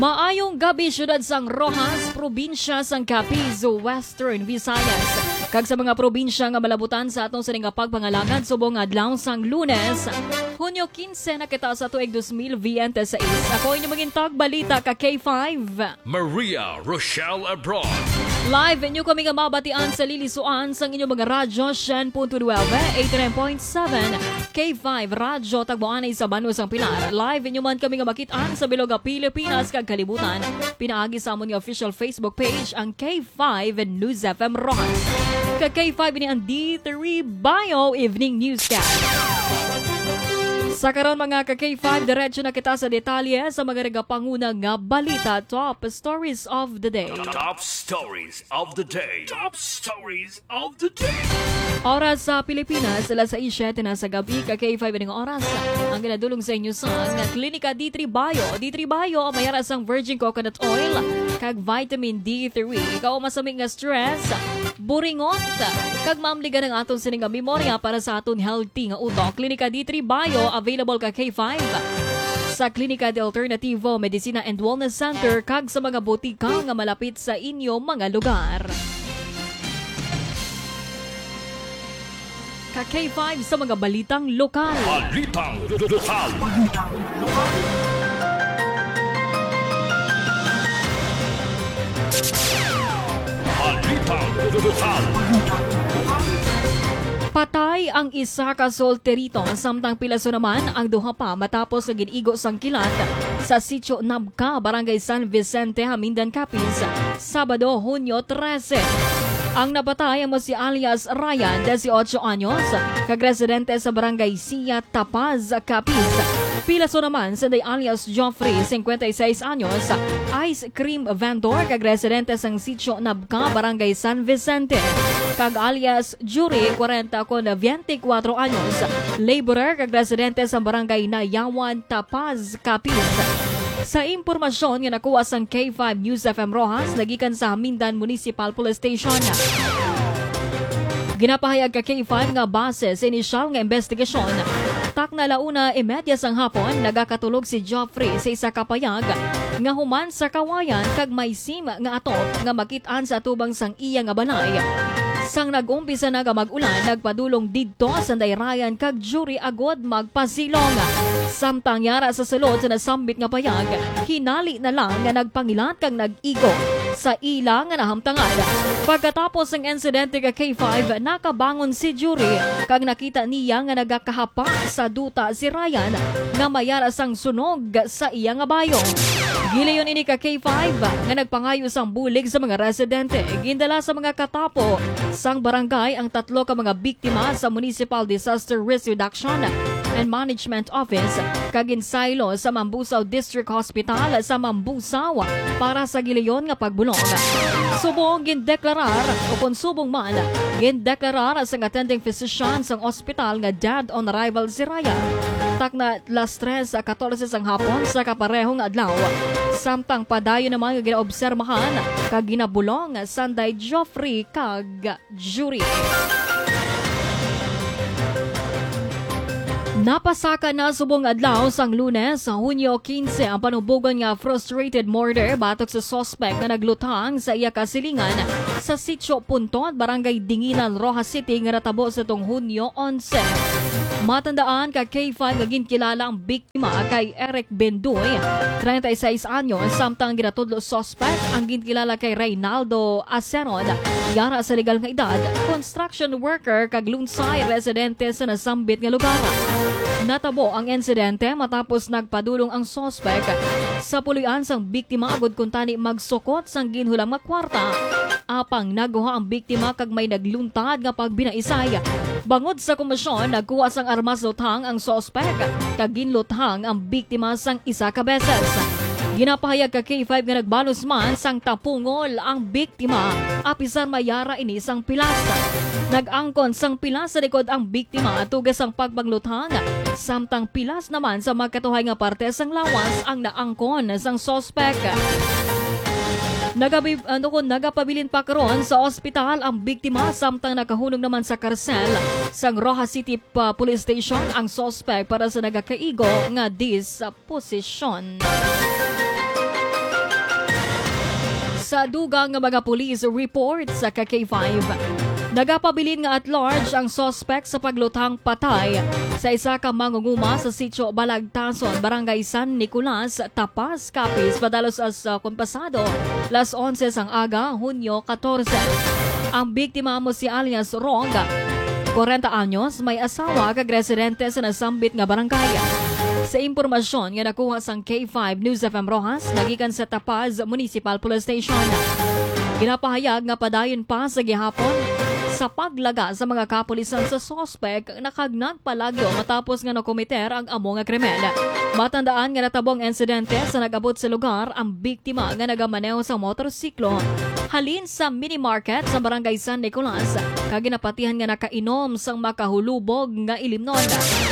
Maayong gabi syudad sang Rojas, probinsya sang Capiz, Western Visayas. Kag sa mga probinsya nga malabutan sa atong sining pagpangalangan subong adlaw sang Lunes, Hunyo 15 na kita sa tuig 2026. Ako inyong magintag balita ka K5. Maria Rochelle Abroad. Live inyo kami nga mabatian sa lilisuan sang inyong mga radyo 10.12, 89.7 K5 Radyo Tagboanay sa Banos ang Pilar. Live inyo man kami nga makitaan sa Biloga, Pilipinas kag kalibutan. Pinaagi sa amon nga official Facebook page ang K5 News FM Rojas. Kag K5 ini ang D3 Bio Evening Newscast. Sa karon mga ka-K5, diretso na kita sa detalye sa mga regapanguna nga balita. Top stories of the day. Top stories of the day. Top stories of the day. Oras sa Pilipinas, alas 6:07 na sa gabi, ka-K5 ng oras. Ang ginadulong sa inyo sa Klinika D3 Bio. D3 Bio, mayara sang virgin coconut oil, kag vitamin D3. Ikaw masaming nga stress, buringot, kag mamligan ng atong sining memorya para sa aton healthy nga utok. Klinika D3 Bio, available ka K5 sa Klinika de Alternativo Medicina and Wellness Center kag sa mga botika nga malapit sa inyo mga lugar. Ka K5 sa mga balitang lokal. Balitang lokal. Balitang lokal. Patay ang isa ka solterito samtang pilaso naman ang duha pa matapos sa ginigo sang kilat sa Sitio Nabca, Barangay San Vicente, Hamindan, Capiz, Sabado, Hunyo 13. Ang napatay mo si alias Ryan, 18 anyos, kag-residente sa Barangay Sia Tapaz, Capiz. Pilaso naman sa day alias Joffrey, 56 anyos, ice cream vendor, kag-residente sang Sitio Nabca, Barangay San Vicente. Kag alias Jury, 24 anyos, laborer, kag-residente sa Barangay Nayawan, Tapaz, Capiz. Sa impormasyon nga nakuha sang K5 News FM Rojas, nagikan sa Hamindan Municipal Police Station. Ginapahayag ka K5 nga base sa inisyal nga investigasyon. Tak na 1:30 sang hapon, nagakatulog si Joffrey sa isa ka payag nga human sa kawayan kag may sim nga atop nga makitaan sa atubang sang iya nga balay. Sang nag-umpisa na nga mag-ulan, nagpadulong didto sa Ryan kag Jury agod magpasilong. Samtang yara sa sulod sa nasambit nga payag, hinali na lang nga nagpangilat kag nag-igo sa ila nga nahamtangan. Pagkatapos ng insidente ka K5, nakabangon si Jury kag nakita niya nga nagakahapa sa duta si Ryan nga mayara sang sunog sa iya nga bayo. Gilayon ini ka K5 nga nagpangayo sang bulig sa mga residente. Gindala sa mga katapo sang barangay ang 3 ka mga biktima sa Municipal Disaster Risk Reduction and Management Office kag insaylo sa Mambusaw District Hospital sa Mambusaw para sa gilayon nga pagbulong. Subong gindeklarar o kung subong man gindeklarar sa attending physician sang ospital nga dead on arrival si Ryan. Tak na las 3 sa 14 sang hapon sa kaparehong adlaw. Samtang padayo naman nga ginaobsermahan kag ginabulong Sanday Joffrey kag Jury. Napasaka na subong adlaw sang Lunes sa Hunyo 15 ang panubogon nga frustrated murder batok sa suspect na naglutang sa iya kasilingan sa Sitio Puntot, Barangay Dinginan, Rojas City nga natabo sa tong Hunyo 11. Matandaan ka K5 nga ginkilala ang biktima kay Eric Bendoy, 36 anyos, samtang ginatudlo suspect ang ginkilala kay Reynaldo Aceron, yara sa legal nga edad, construction worker kag Lunsay, residente sa nasambit nga lugar. Natabo ang insidente matapos nagpadulong ang suspect sa pulian sang biktima agud kun tani magsukot sang ginhulang nga kwarta. Apang naguha ang biktima kag may nagluntad nga pagbinaisay. Bangod sa komisyon, nagkuha sang armas luthang ang suspect kag ginluthang ang biktima sang isa ka beses. Ginapahayag ka K5 nga nagbalos man sang tapungol ang biktima apisan mayara ini sang pilas. Nag-angkon sang pilas sa likod ang biktima tugas ang pagbangluthang. Samtang pilas naman sa magkatuhay nga parte sang lawas ang naangkon sang suspect. Nagapabilin pa karon sa ospital ang biktima samtang nakahulog naman sa karsel sang Rojas City Police Station ang suspect para sa nagakaigo nga disposisyon. sa dugang nga mga police report sa K5. Nagapabilin nga at large ang suspect sa paglutang patay sa isa ka mangunguma sa sitio Balagtason, Barangay San Nicolas, Tapas, Capiz, padalos as kumpasado, las 11 sang aga, Hunyo 14. Ang biktima mo si alias Ronga, 40 anyos, may asawa kag residente sa nasambit nga barangay. Sa impormasyon nga nakuha sang K5 News FM Rojas, nagikan sa Tapaz Municipal Police Station. Ginapahayag nga padayon pa sa gihapon sa paglaga sa mga kapulisan sa sospek nakagnag palagyo matapos nga nakomiter ang amo nga krimen. Matandaan nga natabong insidente sa nagabot sa lugar ang biktima nga nagamaneho sa motorsiklo halin sa mini market sa Barangay San Nicolas kag ginapatihan nga nakainom sang makahulubog nga ilimnon.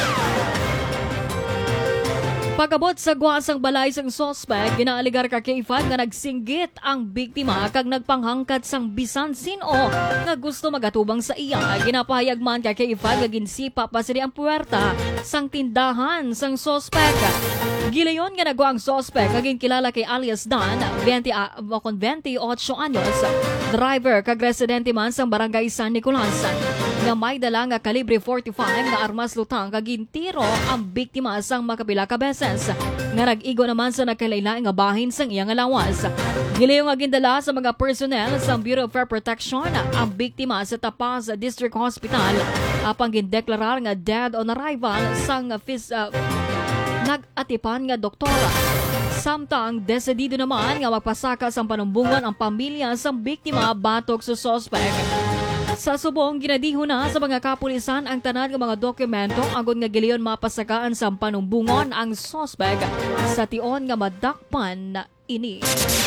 Pagabot sa guwasang balay sang sospek, ginaaligar ka K5 nga nagsinggit ang biktima kag nagpanghangkat sang bisan sino nga gusto magatubang sa iya. Ginapahayag man ka K5 nga ginsipa pa sila ang puwerta sang tindahan sang sospek. Gilayon nga nagwa ang sospek kag kilala kay alias Dan, 28 anyos, driver kag residente man sang Barangay San Nicolas. Nga may dala nga kalibre 45 nga armas lutang kag gintiro ang biktima sang makapila ka beses. Nga nag-igo naman sa nakalain nga bahin sang iyang alawas. Gilayo nga gindala sa mga personnel sa Bureau of Fire Protection ang biktima sa Tapaz District Hospital apang gindeklarar nga dead on arrival sang nag-atipan nga doktora. Samtang desidido naman nga magpasaka sa panumbungan ang pamilya sa biktima batok sa sospek. Sa subong, ginadiho na sa mga kapulisan ang tanan ng mga dokumento agon nga giliyon mapasakaan sa panumbungon ang sospek sa tion nga madakpan na ini.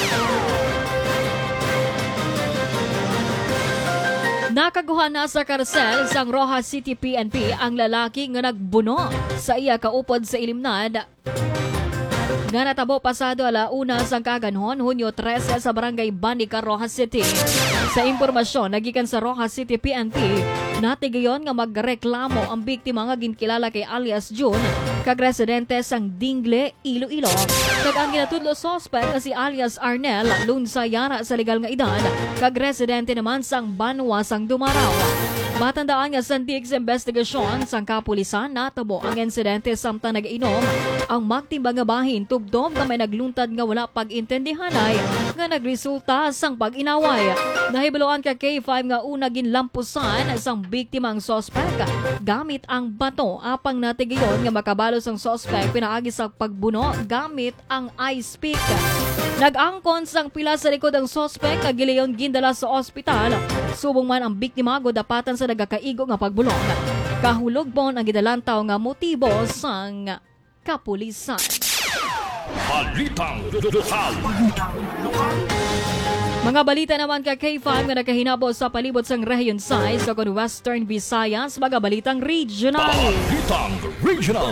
Nakaguha na sa karsel sang Rojas City PNP ang lalaki nga nagbuno sa iya kaupod sa ilimnad nga natabo pasado alauna sang kaganhon, Hunyo 13 sa Barangay Banica, Rojas City. Sa impormasyon, nagikan sa Rojas City PNP, natigayon nga magreklamo ang biktima nga ginkilala kay alias June, kag residente sang Dingle, Iloilo. Kag ang ginatudlo suspect nga si alias Arnel, lunsa yara sa legal nga edad, kag residente naman sang Banwa sang Dumaraw. Matandaan nga sa Diggs investigasyon sang kapulisan natabo ang insidente samtang nag-inom ang magtimbang nga bahin tugdom nga may nagluntad nga wala pag-intindihanay nga nagresulta sang pag-inaway. Nahibaluan ka K5 nga una ginlampusan sang biktimang sospek gamit ang bato apang natigayon nga makabalo sang sospek pinaagi sa pagbuno gamit ang ice pick. Nag-angkon sang pila sa likod ang sospek nga gilayon gindala sa ospital. Subong man ang biktima godapatan sa nagakaigo nga pagbulong. Kahulog bon ang gidalantaw nga motibo sang kapulisan. Balitang lokal. Mga balita naman ka K5 nga nakahinabo sa palibot sang Rehiyon 6 sa Western Visayas, mga balitang regional. Balitang regional.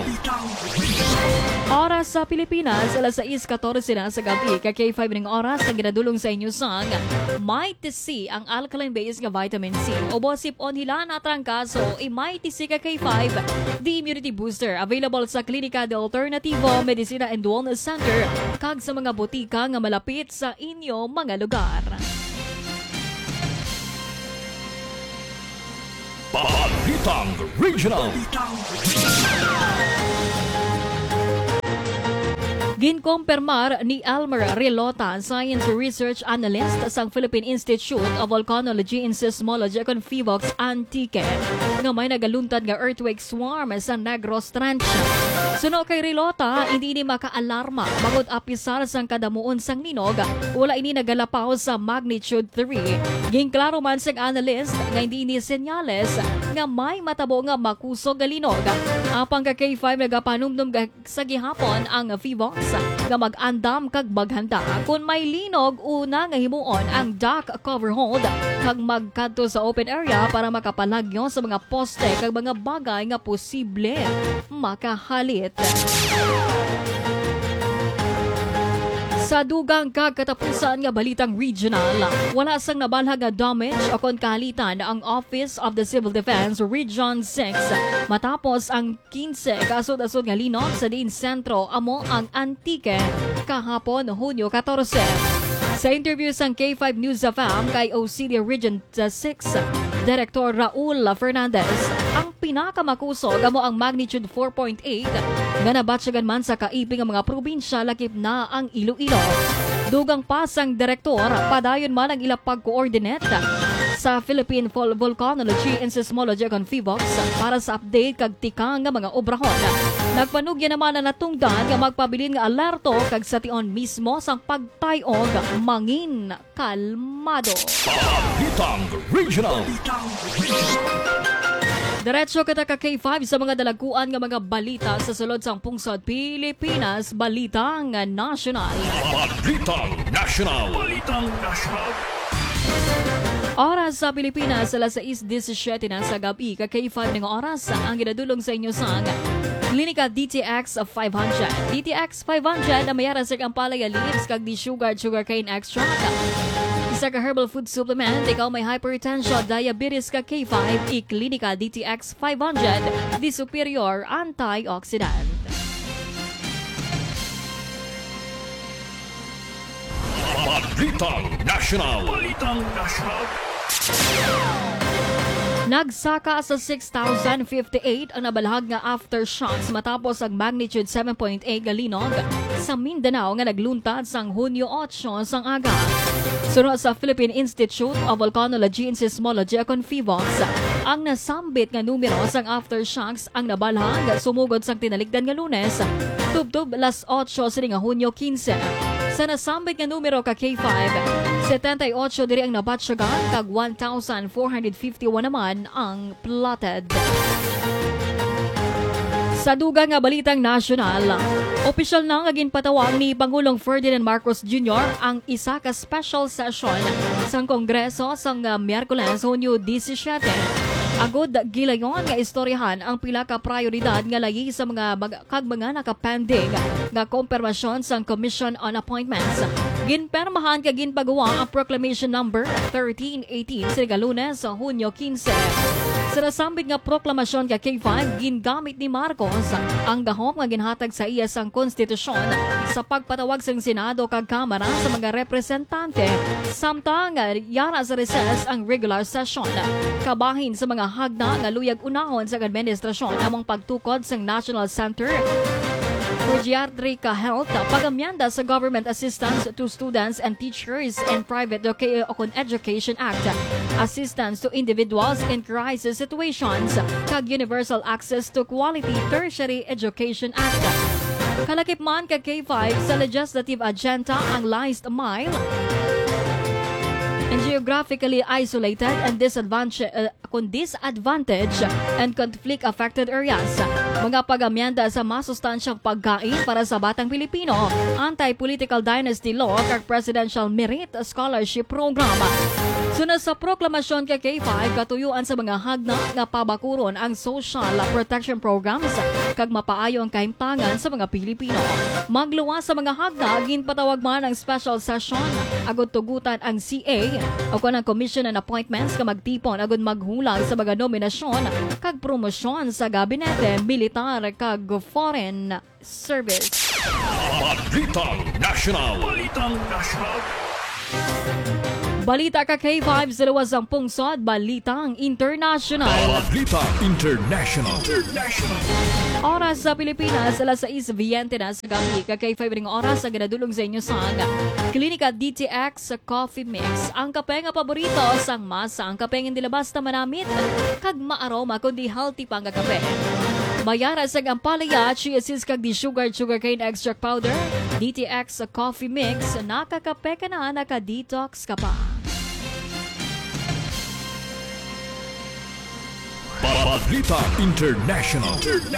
Oras sa Pilipinas, alas 6:14 na sa gabi. Ka K5 ng oras na ginadulong sa inyo sang Mighty C, ang alkaline base nga vitamin C. Obo sipon hila natrang kaso, Mighty C ka K5, the immunity booster. Available sa Klinika de Alternativo, Medicina and Wellness Center, kag sa mga botika nga malapit sa inyo mga lugar. Balitang regional. Ginkompermar ni Elmer Relota, Science Research Analyst sa Philippine Institute of Volcanology and Seismology kung FIVOX Antique, nga may nagaluntad nga earthquake swarm sa Negros Trench. Suno kay Relota, hindi ni makaalarma bagod apisar sang kadamuon sang linog, wala ini nagalapaw sa magnitude 3. Ginklaro man sang analyst nga hindi ni senyales nga may matabo nga makusog nga linog. Apang ka K5 nagapanumdum sa gihapon ang FIVOX nga mag-andam kag maghanda. Kung may linog, una nga himuon ang dock cover hold kag magkadto sa open area para makapalagyo sa mga poste kag mga bagay nga posible makahalit. Sa dugang kagkatapusan nga balitang regional, wala sang nabalhag nga damage o kon kahalitan ang Office of the Civil Defense Region 6 matapos ang 15 kasod-asod nga linog sa diin sentro amo ang Antique kahapon Hunyo 14. Sa interview sa K5 News FM kay OCD Region 6, Director Raul Fernandez, ang pinakamakusog amo ang magnitude 4.8 nga nabatsyagan man sa kaiping ang mga probinsya lakip na ang Iloilo. Dugang pasang direktor, padayon man ang ilang pag-coordinate sa Philippine Volcanology and Seismology on FIVOX para sa update kag tikang nga mga obrahon. Nagpanugya naman na natungdan nga magpabilin nga alerto kag sa tion mismo sang pagtayog mangin kalmado. Balitang Regional. Diretso kita ka K5 sa mga dalaguan nga mga balita sa sulod sang pungsod Pilipinas, Balitang National. Balitang National. Balitang National. Oras sa Pilipinas, alas 6:17 na sa gabi, K5 ng oras ang ginadulong sa inyo sa Klinika DTX 500. DTX 500 na mayara sa kampalaya leaves kag di sugarcane extract. Isa ka herbal food supplement, ikaw may hypertension, diabetes ka K5, Klinika DTX 500, di superior antioxidant. Balitang National. Balitang National. Nagsaka sa 6,058 ang nabalhag nga aftershocks matapos ang magnitude 7.8 galinog sa Mindanao nga nagluntad sang Hunyo 8 sang aga. Sunod sa Philippine Institute of Volcanology and Seismology on FIVOX, ang nasambit nga numero sang aftershocks ang nabalhag sumugod sang tinalikdan nga Lunes, tubtub las 8 sa nga Hunyo 15. Sa nasambit nga numero ka K5, 78 diri ang nabatsyagan kag 1,451 naman ang plotted. Sa dugang nga balitang nasyonal, opisyal na nga ginpatawag ni Pangulong Ferdinand Marcos Jr. ang isa ka special session sa Kongreso sang Miyerkules, Hunyo 17. Agod gilayon nga istoryahan ang pila ka prioridad nga layi sa mga nakapending nga kompirmasyon sa Commission on Appointments. Ginpermahan ka ginpagawa ang Proclamation Number 1318 sa Lunes sa Hunyo 15. Sa nasambit nga proklamasyon ka K5, gingamit ni Marcos ang gahom nga ginhatag sa iya sang konstitusyon sa pagpatawag sa Senado kag Kamara sa mga representante samtang yara sa recess ang regular session. Kabahin sa mga hagda nga luyag unahon sa administrasyon among pagtukod sa National Center for Geriatric Health, pagamyanda sa Government Assistance to Students and Teachers and Private Education Act, Assistance to Individuals in Crisis Situations, kag Universal Access to Quality Tertiary Education Act. Kalakip man kag K5 sa legislative agenda ang last mile and geographically isolated and disadvantaged and conflict-affected areas. Mga pagamyanda sa masustansyang pagkain para sa batang Pilipino, anti-political dynasty law kag presidential merit scholarship program. Sunod sa proklamasyon kay K5, katuyuan sa mga hagna nga pabakuron ang social protection programs kag mapaayo ang kahimtangan sa mga Pilipino. Magluwas sa mga hagna, ginpatawag man ang special session agud tugutan ang CA o kanang Commission on Appointments ka magtipon agud maghulag sa mga nominasyon kag promosyon sa gabinete, militar kag foreign service. Balitang National. Balitang National. Balita ka K5 sa luwas ang pungsod, Balitang International. Balitang International. Oras sa Pilipinas, alas 6:20 na sa gabi. Ka-K5 ring oras ang ginadulong sa inyo sa Klinika DTX Coffee Mix. Ang kape nga paborito sang masa. Ang kape nga dilabas na manamit kag maaroma kundi healthy pang kape. Mayara sa ampalaya, chia seeds kag di sugarcane extract powder, DTX Coffee Mix, nakakape ka na, naka-detox ka pa. Balita International.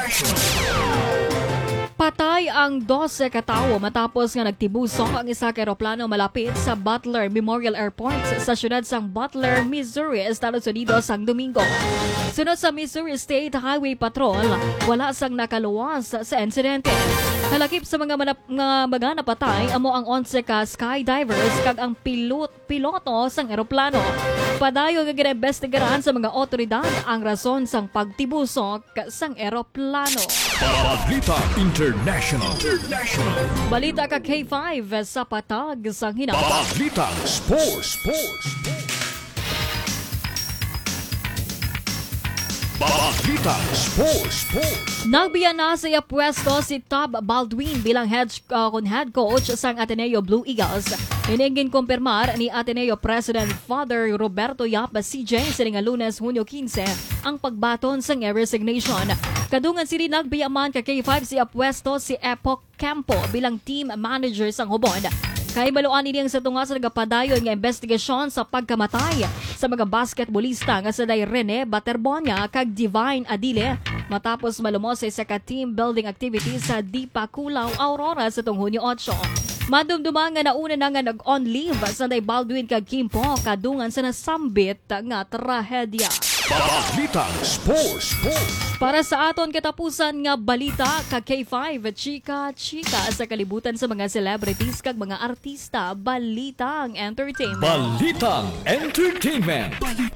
Patay ang 12 katawo matapos nga nagtibusok ang isa ka eroplano malapit sa Butler Memorial Airport sa syudad sang Butler, Missouri, Estados Unidos sang Domingo. Sunod sa Missouri State Highway Patrol, wala sang nakaluwas sa insidente. Halakip sa mga napatay amo ang 11 ka skydivers kag ang piloto sang eroplano. Padayon nga ginaimbestigaran sa mga otoridad ang rason sang pagtibusok sang eroplano. Balita International. Balita ka K5 sa patag sang hinaw. Balita Sports. Balita Sports. Nagbiyan na sa pwesto si Tab Baldwin bilang head coach sang Ateneo Blue Eagles. Iningin kumpirmar ni Ateneo President Father Roberto Yap CJ sa Lunes, Hunyo 15 ang pagbaton sang resignation. Kadungan si nagbiyaman ka K5 si pwesto si Epoch Campo bilang team manager sang Hubon. Kay maluan niyang sa tunga sa nagapadayon nga investigasyon sa pagkamatay sa mga basketballista nga sa Rene Baterbonia kag Divine Adile matapos malumos sa ka-team building activities sa Dipa Culaw, Aurora sa Hunyo 8. Madumduma nga nauna na nga nag-on leave sa Baldwin kag Kimpo kadungan sa nasambit nga trahedya. Balita Sports. Para sa aton katapusan nga balita ka K5 chika sa kalibutan sa mga celebrities kag mga artista, balitang entertainment. Balitang Entertainment.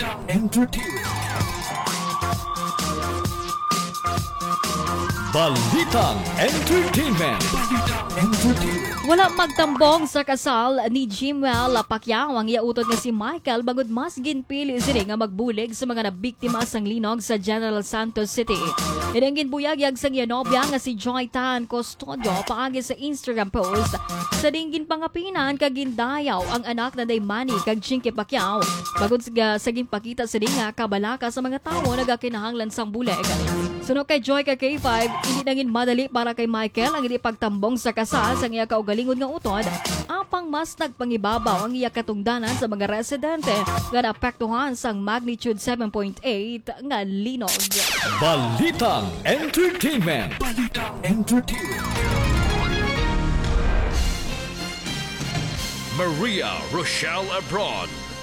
Balitang Entertainment. Wala magtambong sa kasal ni Jimwell Pacquiao ang iautod nga si Michael bagod mas ginpili sini nga magbulig sa mga nabiktima sang linog sa General Santos City. Inang ginbuyagyag sang nobya nga si Joy Tan Custodio paagi sa Instagram post. Sa dinggin pangapinan kag gindayaw ang anak na day Manny kag Chinky Pacquiao bagod sa ginpakita sa nga kabalaka sa mga tawo nagakinahanglan sang bulig. Suno kay Joy kag K5, hindi naging madali para kay Michael ang hindi pagtambong sa kasal sa iya kaugalingon nga utod, apang mas nagpangibabaw ang iya katungdanan sa mga residente nga naapektuhan sang magnitude 7.8 nga linog. Balitang Entertainment. Maria Rochelle Abron